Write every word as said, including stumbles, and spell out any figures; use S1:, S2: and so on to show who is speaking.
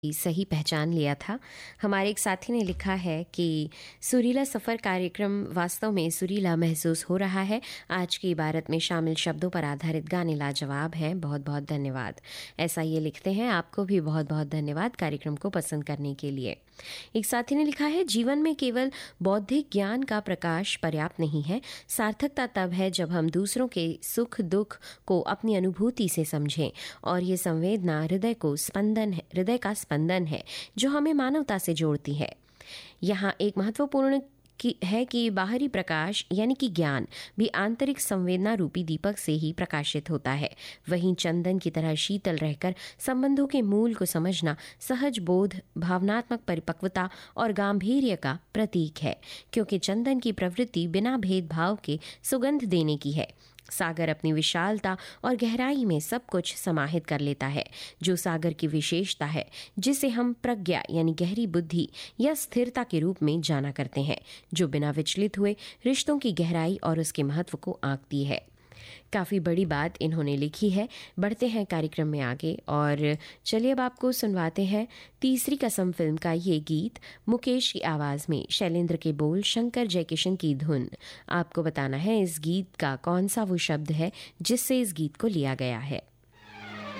S1: सही पहचान लिया था। हमारे एक साथी ने लिखा है कि सुरीला सफ़र कार्यक्रम वास्तव में सुरीला महसूस हो रहा है। आज की इबारत में शामिल शब्दों पर आधारित गाने लाजवाब हैं। बहुत बहुत धन्यवाद। ऐसा ये लिखते हैं। आपको भी बहुत बहुत धन्यवाद कार्यक्रम को पसंद करने के लिए। एक साथी ने लिखा है, जीवन में केवल बौद्धिक ज्ञान का प्रकाश पर्याप्त नहीं है। सार्थकता तब है जब हम दूसरों के सुख दुख को अपनी अनुभूति से समझें, और ये संवेदना हृदय को स्पंदन है हृदय का स्पंदन है जो हमें मानवता से जोड़ती है। यहाँ एक महत्वपूर्ण की है कि बाहरी प्रकाश यानी कि ज्ञान भी आंतरिक संवेदना रूपी दीपक से ही प्रकाशित होता है। वहीं चंदन की तरह शीतल रहकर संबंधों के मूल को समझना सहज बोध, भावनात्मक परिपक्वता और गांभीर्य का प्रतीक है, क्योंकि चंदन की प्रवृत्ति बिना भेदभाव के सुगंध देने की है। सागर अपनी विशालता और गहराई में सब कुछ समाहित कर लेता है, जो सागर की विशेषता है, जिसे हम प्रज्ञा यानी गहरी बुद्धि या स्थिरता के रूप में जाना करते हैं, जो बिना विचलित हुए रिश्तों की गहराई और उसके महत्व को आंकती है। काफ़ी बड़ी बात इन्होंने लिखी है। बढ़ते हैं कार्यक्रम में आगे, और चलिए अब आपको सुनवाते हैं तीसरी कसम फिल्म का ये गीत मुकेश की आवाज़ में, शैलेंद्र के बोल, शंकर जयकिशन की धुन। आपको बताना है इस गीत का कौन सा वो शब्द है जिससे इस गीत को लिया गया है।